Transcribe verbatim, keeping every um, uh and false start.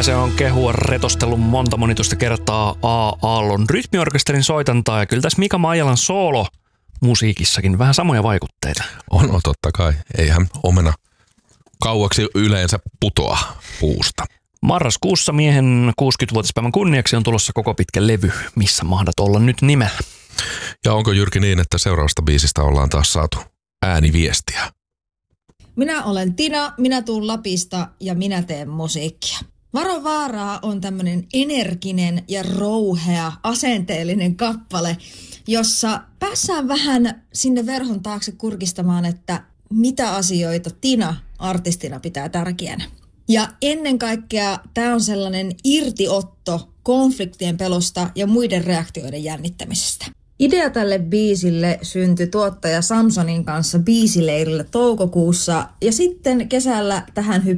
se on kehua retostellut monta monitusta kertaa A. Aallon rytmiorkesterin soitantaa. Ja kyllä tässä Mika Maijalan soolo musiikissakin vähän samoja vaikutteita. On, on totta kai. Eihän omena kauaksi yleensä putoa puusta. Marraskuussa miehen kuusikymmenvuotispäivän kunniaksi on tulossa koko pitkä levy, missä mahdat olla nyt nimellä. Ja onko Jyrki niin, että seuraavasta biisistä ollaan taas saatu ääniviestiä? Minä olen Tina, minä tuun Lapista ja minä teen musiikkia. Varo vaaraa on tämmöinen energinen ja rouhea, asenteellinen kappale, jossa päässään vähän sinne verhon taakse kurkistamaan, että mitä asioita Tina artistina pitää tärkeänä. Ja ennen kaikkea tämä on sellainen irtiotto konfliktien pelosta ja muiden reaktioiden jännittämisestä. Idea tälle biisille syntyi tuottaja Samsonin kanssa biisileirillä toukokuussa ja sitten kesällä tähän hyppäämme